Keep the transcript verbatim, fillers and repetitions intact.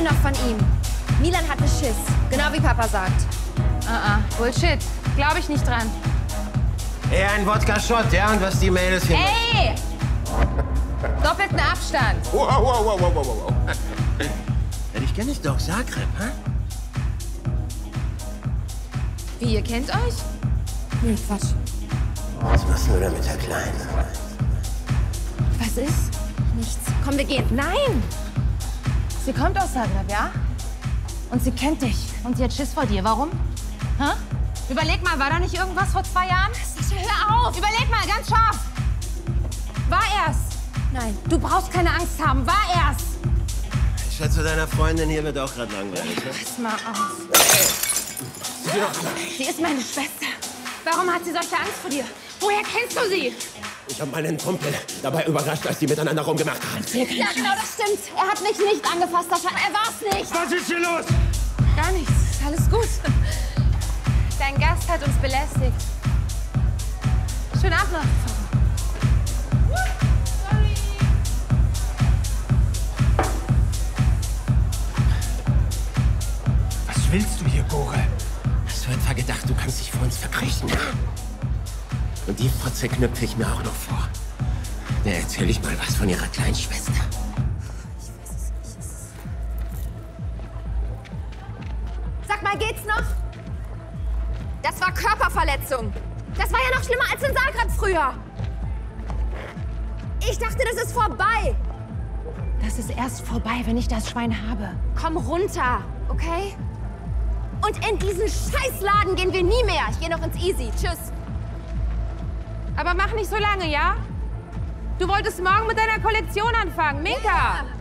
nur noch von ihm. Milan hatte Schiss, genau wie Papa sagt. Ah, uh-uh. Bullshit. Glaube ich nicht dran. Eher ein Wodka-Shot, ja? Und was die Mädels hier... Ey! Doppelten Abstand. Wow, wow, wow, wow, wow, wow. Ja, dich kenne ich doch, Zagreb, hä? Wie, ihr kennt euch? Nee, Quatsch. Was machst du denn mit der Kleinen? Was ist? Nichts. Komm, wir gehen. Nein! Sie kommt aus Zagreb, ja? Und sie kennt dich. Und sie hat Schiss vor dir. Warum? Hä? Überleg mal, war da nicht irgendwas vor zwei Jahren? Sascha, hör auf! Überleg mal, ganz scharf! War er's? Nein. Du brauchst keine Angst haben. War er's? Ich schätze, deiner Freundin hier wird auch gerade langweilig. Ne? Pass mal auf. Sie ist meine Schwester. Warum hat sie solche Angst vor dir? Woher kennst du sie? Ich habe meinen Kumpel dabei überrascht, als die miteinander rumgemacht haben. Ja, genau, das stimmt. Er hat mich nicht angefasst, Sascha. Er war's nicht. Was ist hier los? Gar nichts. Ist alles gut. Dein Gast hat uns belästigt. Schönen Abend noch. Sorry. Was willst du hier, Gore? Hast du etwa gedacht, du kannst dich vor uns verkriechen? Und die Fotze knüpfe ich mir auch noch vor. Der erzähl ich mal was von ihrer kleinen Schwester. Sag mal, geht's noch? Das war Körperverletzung. Das war ja noch schlimmer als in Zagreb früher. Ich dachte, das ist vorbei. Das ist erst vorbei, wenn ich das Schwein habe. Komm runter, okay? Und in diesen Scheißladen gehen wir nie mehr. Ich gehe noch ins Easy. Tschüss. Aber mach nicht so lange, ja? Du wolltest morgen mit deiner Kollektion anfangen, Minka. Ja.